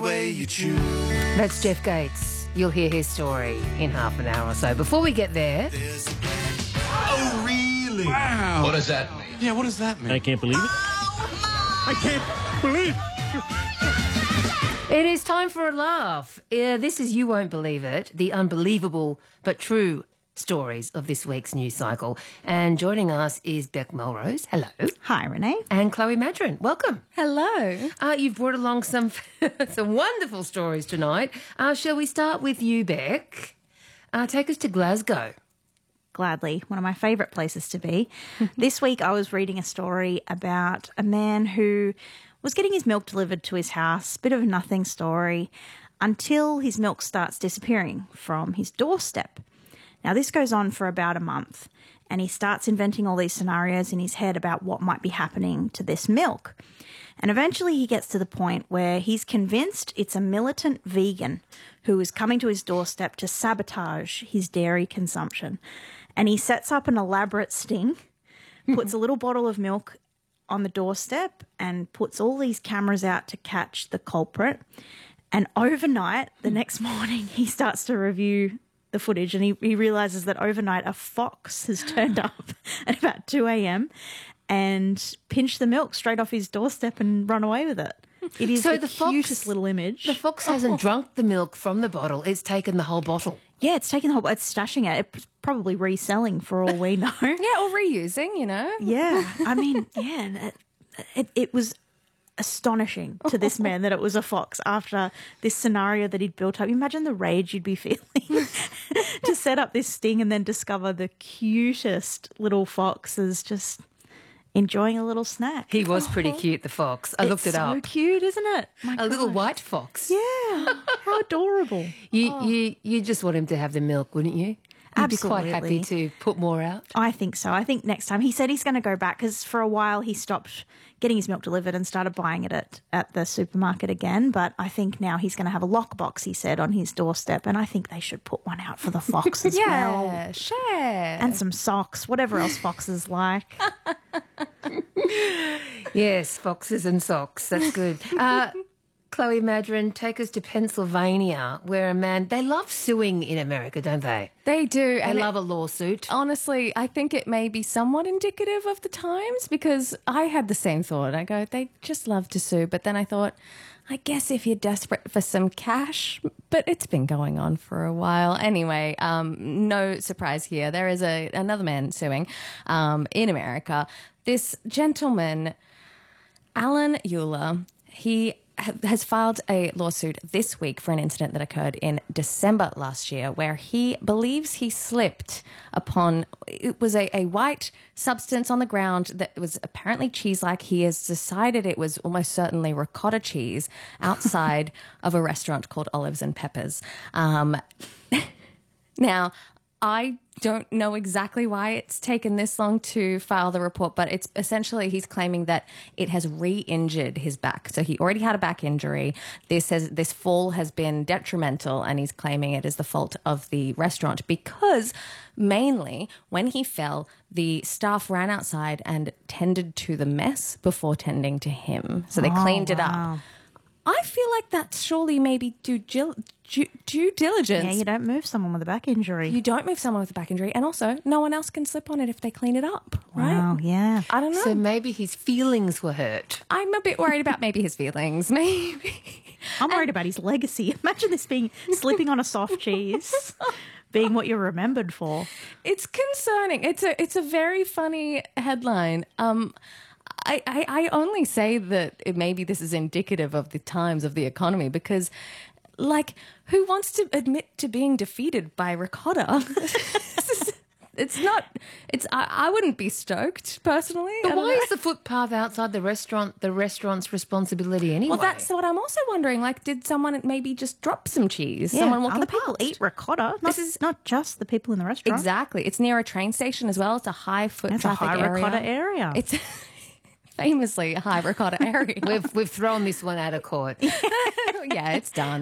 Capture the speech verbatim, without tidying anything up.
way you choose. That's Jeff Gates. You'll hear his story in half an hour or so. Before we get there... Oh, really? Wow. What does that mean? Yeah, what does that mean? I can't believe it. I can't believe It is time for a laugh. Uh, this is You Won't Believe It, the unbelievable but true stories of this week's news cycle. And joining us is Beck Melrose. Hello. Hi, Renee. And Chloe Madron. Welcome. Hello. Uh, you've brought along some some wonderful stories tonight. Uh, shall we start with you, Beck? Uh, take us to Glasgow. Gladly, one of my favourite places to be. This week I was reading a story about a man who was getting his milk delivered to his house, bit of a nothing story, until his milk starts disappearing from his doorstep. Now, this goes on for about a month, and he starts inventing all these scenarios in his head about what might be happening to this milk. And eventually he gets to the point where he's convinced it's a militant vegan who is coming to his doorstep to sabotage his dairy consumption. And he sets up an elaborate sting, puts a little bottle of milk on the doorstep and puts all these cameras out to catch the culprit. And overnight, the next morning, he starts to review the footage and he, he realises that overnight a fox has turned up at about two a.m. and pinched the milk straight off his doorstep and run away with it. It is So the, the fox- cutest little image. The fox hasn't Oh. drunk the milk from the bottle. It's taken the whole bottle. Yeah, it's taking the whole, it's stashing it. It's probably reselling for all we know. Yeah, or reusing, you know. Yeah, I mean, yeah, it, it, it was astonishing to this man that it was a fox after this scenario that he'd built up. Imagine the rage you'd be feeling to set up this sting and then discover the cutest little fox is just enjoying a little snack. He was pretty cute, the fox. I looked It's it so up. cute, isn't it? My A little gosh. white fox. Yeah, how adorable. You, you, you just want him to have the milk, wouldn't you? You'd be quite happy Absolutely. to put more out. I think so. I think next time. He said he's going to go back because for a while he stopped getting his milk delivered and started buying it at, at the supermarket again. But I think now he's going to have a lockbox, he said, on his doorstep. And I think they should put one out for the fox as well. Yeah, share. And some socks, whatever else foxes like. Yes, foxes and socks. That's good. Uh, Chloe Madron, take us to Pennsylvania, where a man, they love suing in America, don't they? They do. They and love it- a lawsuit. Honestly, I think it may be somewhat indicative of the times because I had the same thought. I go, they just love to sue. But then I thought, I guess if you're desperate for some cash, but it's been going on for a while. Anyway, um, no surprise here. There is a another man suing um, in America. This gentleman, Alan Euler, he has filed a lawsuit this week for an incident that occurred in December last year where he believes he slipped upon, it was a, a white substance on the ground that was apparently cheese-like. He has decided it was almost certainly ricotta cheese outside of a restaurant called Olives and Peppers. Um, now, I don't know exactly why it's taken this long to file the report, but it's essentially he's claiming that it has re-injured his back. So he already had a back injury. This has this fall has been detrimental, and he's claiming it is the fault of the restaurant because mainly when he fell, the staff ran outside and tended to the mess before tending to him. So they Oh, cleaned it wow. up. I feel like that's surely maybe due, gil- due, due diligence. Yeah, you don't move someone with a back injury. You don't move someone with a back injury, and also no one else can slip on it if they clean it up, right? Wow, yeah. I don't know. So maybe his feelings were hurt. I'm a bit worried about maybe his feelings, maybe. I'm worried about his legacy. Imagine this being slipping on a soft cheese, being what you're remembered for. It's concerning. It's a it's a very funny headline. Um, I, I, I only say that it, maybe this is indicative of the times of the economy because, like, who wants to admit to being defeated by ricotta? It's not. It's. I, I wouldn't be stoked personally. I But don't why know. is the footpath outside the restaurant the restaurant's responsibility anyway? Well, that's what I'm also wondering. Like, did someone maybe just drop some cheese? Yeah, Someone walking other people past? eat ricotta. Not, This is- not just the people in the restaurant. Exactly. It's near a train station as well. It's a high foot It's a traffic high area. ricotta area. It's famously a high ricotta area. We've we've thrown this one out of court. Yeah, it's done.